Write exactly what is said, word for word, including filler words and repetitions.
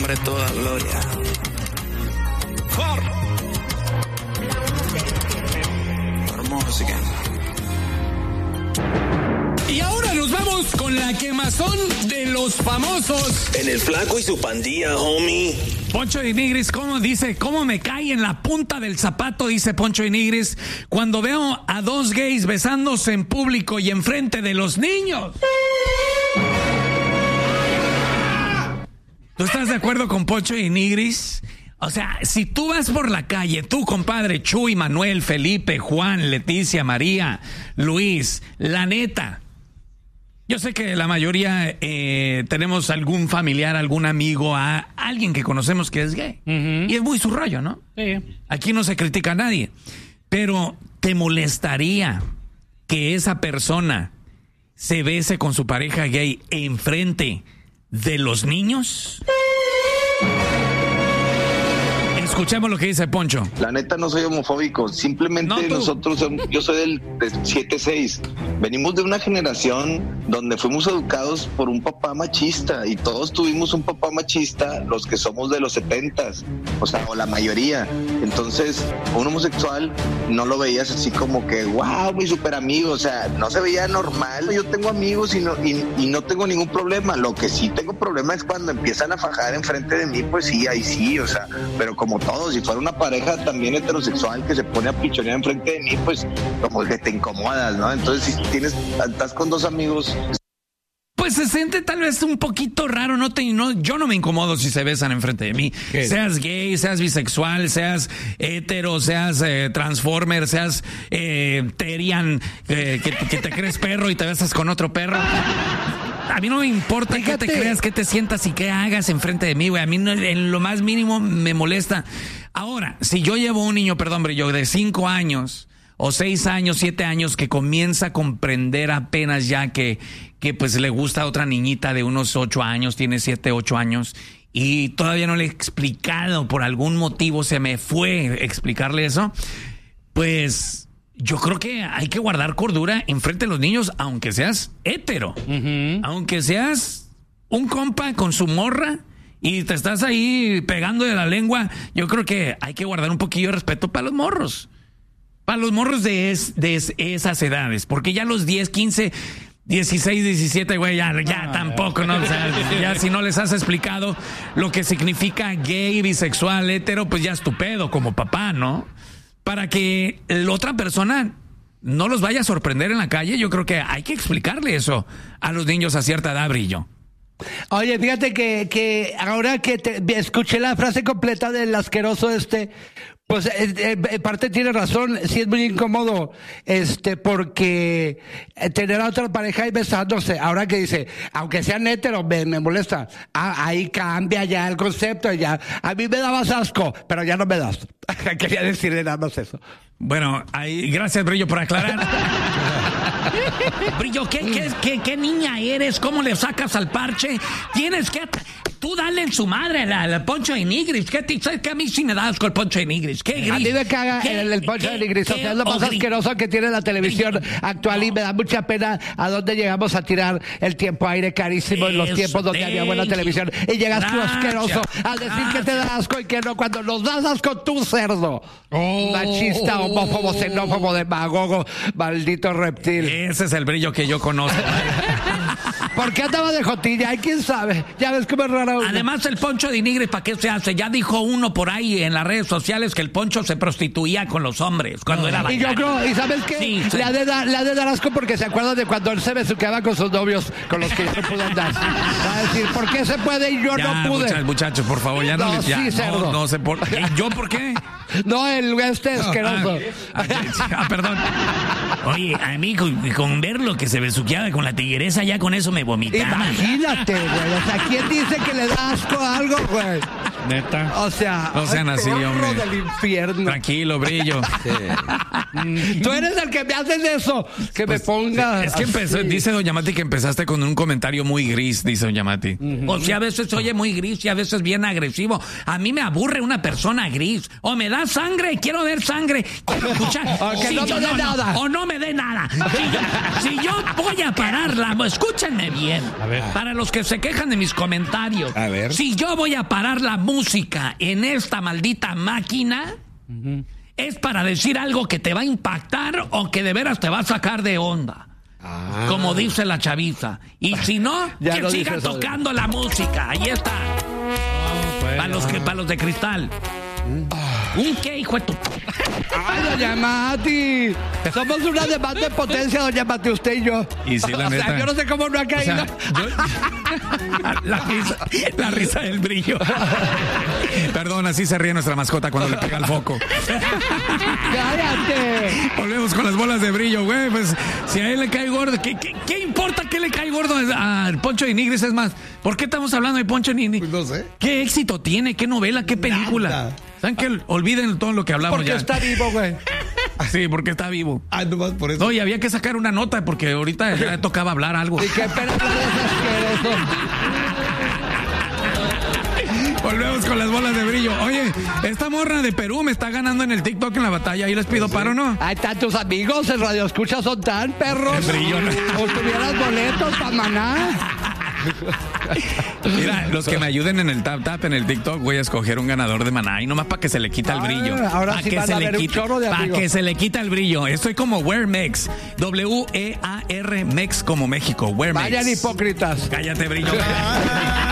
nombre toda gloria. Música. Y ahora nos vamos con la quemazón de los famosos. En el Flaco y su pandilla, homie. Poncho de Nigris, ¿cómo dice? ¿Cómo me cae en la punta del zapato? Dice Poncho de Nigris, cuando veo a dos gays besándose en público y enfrente de los niños. ¿Tú estás de acuerdo con Poncho de Nigris? O sea, si tú vas por la calle, tú, compadre, Chuy, Manuel, Felipe, Juan, Leticia, María, Luis, la neta, yo sé que la mayoría eh, tenemos algún familiar, algún amigo, a alguien que conocemos que es gay. Uh-huh. Y es muy su rollo, ¿no? Sí. Aquí no se critica a nadie. Pero, ¿te molestaría que esa persona se bese con su pareja gay enfrente de los niños? Escuchemos lo que dice Poncho. La neta no soy homofóbico, simplemente no, nosotros, yo soy del, del siete seis. Venimos de una generación donde fuimos educados por un papá machista y todos tuvimos un papá machista, los que somos de los setentas, o sea, o la mayoría. Entonces, un homosexual no lo veías así como que, wow, mi super amigo, o sea, no se veía normal. Yo tengo amigos y no, y, y no tengo ningún problema. Lo que sí tengo problema es cuando empiezan a fajar enfrente de mí, pues sí, ahí sí, o sea, pero como todo, si fuera una pareja también heterosexual que se pone a pichonear enfrente de mí, pues como que te incomodas, ¿no? Entonces si tienes, estás con dos amigos, pues se siente tal vez un poquito raro, no te, no, yo no me incomodo si se besan enfrente de mí. ¿Qué? Seas gay, seas bisexual, seas hetero, seas eh, transformer, seas eh, terian, eh, que, que te crees perro y te besas con otro perro. A mí no me importa Fíjate. qué te creas, qué te sientas y qué hagas enfrente de mí, güey. A mí no, en lo más mínimo me molesta. Ahora, si yo llevo un niño, perdón, brillo, de cinco años o seis años, siete años, que comienza a comprender apenas ya que, que pues le gusta a otra niñita de unos ocho años, tiene siete, ocho años, y todavía no le he explicado, por algún motivo se me fue explicarle eso, pues yo creo que hay que guardar cordura enfrente de los niños, aunque seas hétero, uh-huh. aunque seas un compa con su morra y te estás ahí pegando de la lengua. Yo creo que hay que guardar un poquillo de respeto para los morros, para los morros de, es, de es, esas edades, porque ya los diez, quince, dieciséis, diecisiete, güey, ya, ya ah, tampoco, ¿no? O sea, ya si no les has explicado lo que significa gay, bisexual, hetero, pues ya es tu pedo como papá, ¿no? Para que la otra persona no los vaya a sorprender en la calle, yo creo que hay que explicarle eso a los niños a cierta edad, Brillo. Oye, fíjate que, que ahora que te, escuché la frase completa del asqueroso este, pues en eh, eh, parte tiene razón, sí es muy incómodo, este, porque tener a otra pareja y besándose, ahora que dice, aunque sean héteros, me, me molesta, ah, ahí cambia ya el concepto, ya, a mí me dabas asco, pero ya no me das. Quería decirle nada más eso. Bueno, ahí, gracias, Brillo, por aclarar. Brillo, ¿qué, qué, qué, ¿qué niña eres? ¿Cómo le sacas al parche? Tienes que... Tú dale en su madre al Poncho de Nigris. ¿Qué te sabes que a mí sí me da asco el Poncho de Nigris? ¿Qué gris? A mí me caga el, el Poncho de Nigris. O sea, es lo más asqueroso que tiene la televisión gris. actual, no. Y me da mucha pena a dónde llegamos a tirar el tiempo aire carísimo Eso, en los tiempos donde había buena televisión. Y llegas tú asqueroso a decir gracias. que te da asco y que no, cuando nos das asco tú, cerdo. Oh. Machista, homófobo, xenófobo, demagogo, maldito reptil. Ese es el Brillo que yo conozco. ¿Por qué andaba de jotilla? Ay, quién sabe. Ya ves cómo es raro. Además, el Poncho de Nigris, ¿para qué se hace? Ya dijo uno por ahí en las redes sociales que el Poncho se prostituía con los hombres cuando no. era bailarín. Y yo creo, ¿y sabes qué? Sí, sí. Le, ha de dar, le ha de dar asco porque se acuerda de cuando él se besuqueaba con sus novios, con los que ya no pudo andar. Va a decir, ¿por qué se puede y yo ya, no pude? Muchachos, muchachos, por favor, ya no, no ya, sí, cerdo. No, no sé por qué. ¿Yo por qué? No, el este asqueroso. Ah, ah, ah, perdón. Oye, a mí con, con ver lo que se besuqueaba con la tigresa, ya con eso me vomitaba. Imagínate, güey. O sea, ¿quién dice que le da asco a algo, güey? Neta. O sea, no sean así, hombre. Del infierno. Tranquilo, Brillo. Sí. Tú eres el que me haces eso. Que pues, me ponga. Es que empezó, dice Doña Mati que empezaste con un comentario muy gris, dice Doña Mati. Uh-huh. O sea, a veces oye muy gris y a veces bien agresivo. A mí me aburre una persona gris. O me da da sangre, quiero ver sangre. Quiero escuchar. Aunque si no yo, me dé no, nada. No, o no me dé nada. Si yo, si yo voy a pararla, escúchenme bien. A ver. Para los que se quejan de mis comentarios. A ver. Si yo voy a parar la música en esta maldita máquina, uh-huh. es para decir algo que te va a impactar o que de veras te va a sacar de onda. Ah. Como dice la chaviza. Y si no, ya que no siga tocando la música. Ahí está. Oh, pues, para los que, para los de cristal. Mm. Un qué, hijo de tu... Ay, doña Mati. Somos una de más de potencia, doña Mati, usted y yo. Y sí, la o neta. sea, yo no sé cómo no ha caído. O sea, yo... la, risa, la risa del brillo. Perdón, así se ríe nuestra mascota cuando le pega el foco. ¡Cállate! Volvemos con las bolas de brillo, güey. Pues si a él le cae gordo, ¿qué, qué, qué importa que le cae gordo a Poncho de Nigris? Es más, ¿por qué estamos hablando de Poncho de Nigris? Pues no sé. ¿Qué éxito tiene? ¿Qué novela? ¿Qué película? Nada. ¿Saben qué? Olviden todo lo que hablamos porque ya. Porque está vivo, güey. Sí, porque está vivo. Ah, nomás por eso. No, y había que sacar una nota porque ahorita ya tocaba hablar algo. ¿Y qué pena es asqueroso? Volvemos con las bolas de brillo. Oye, esta morra de Perú me está ganando en el TikTok en la batalla. Ahí les pido paro, ¿no? Hay tantos amigos en Radio Escucha, son tan perros. El brillo, ¿no? O tuvieras boletos para Maná. Mira, los que me ayuden en el tap tap en el TikTok, voy a escoger un ganador de Maná y nomás para que se le quita el brillo. Ah, ahora pa sí que van se a le ver un quite, chorro de para amigos. que se le quita el brillo. Estoy como Wearmex, W E A R Mex como México. Wearmex. Vayan hipócritas. Cállate, brillo.